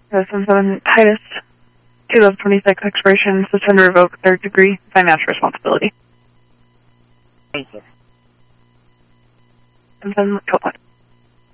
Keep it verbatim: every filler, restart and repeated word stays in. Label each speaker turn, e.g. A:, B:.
A: seven seven Titus, twenty twenty-six expiration, suspend or revoke third degree financial responsibility.
B: Thank you.
A: seven seven